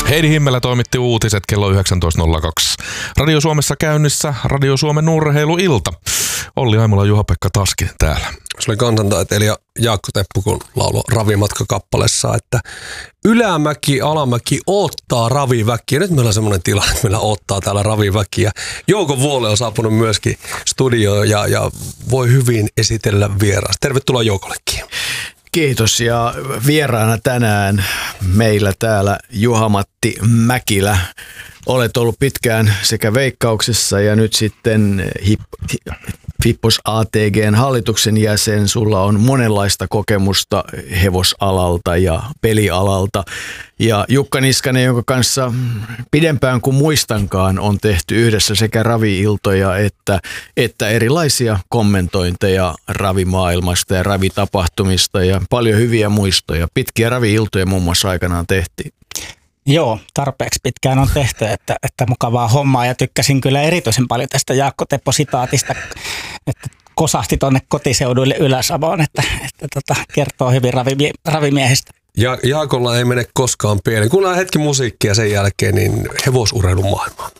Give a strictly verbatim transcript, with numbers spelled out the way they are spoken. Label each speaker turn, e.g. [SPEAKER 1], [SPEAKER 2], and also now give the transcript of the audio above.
[SPEAKER 1] Heidi Himmelä toimitti uutiset kello yhdeksäntoista nolla kaksi. Radio Suomessa käynnissä Radio Suomen urheiluilta. Olli Aimola, Juha-Pekka Taski täällä.
[SPEAKER 2] Se oli kansantaiteilija Jaakko Teppu, kun lauloi Ravimatka-kappaleessa, että ylämäki, alamäki odottaa raviväkiä. Nyt meillä on semmoinen tilanne, että meillä odottaa täällä raviväkiä. Jouko Vuole on saapunut myöskin studioon ja, ja voi hyvin esitellä vieraasta. Tervetuloa Joukollekin.
[SPEAKER 3] Kiitos, ja vieraana tänään meillä täällä Juha-Matti Mäkilä. Olet ollut pitkään sekä Veikkauksessa ja nyt sitten Fippos A T G:n hallituksen jäsen. Sulla on monenlaista kokemusta hevosalalta ja pelialalta. Ja Jukka Niskanen, jonka kanssa pidempään kuin muistankaan on tehty yhdessä sekä ravi-iltoja että, että erilaisia kommentointeja ravimaailmasta ja ravitapahtumista ja paljon hyviä muistoja. Pitkiä ravi-iltoja muun muassa aikanaan tehtiin.
[SPEAKER 4] Joo, tarpeeksi pitkään on tehty, että, että mukavaa hommaa, ja tykkäsin kyllä erityisen paljon tästä Jaakko Teppo-sitaatista, että kosahti tuonne kotiseuduille Ylä-Savoon, että, että tota, kertoo hyvin ravimie- ravimiehistä.
[SPEAKER 2] Ja Jaakolla ei mene koskaan pieleen. Kuunnellaan hetki musiikkia sen jälkeen, niin hevosurheilun maailmaan.